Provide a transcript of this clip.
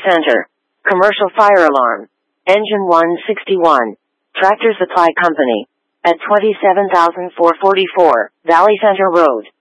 Center. Commercial fire alarm. Engine 161. Tractor Supply Company. At 27,444 Valley Center Road.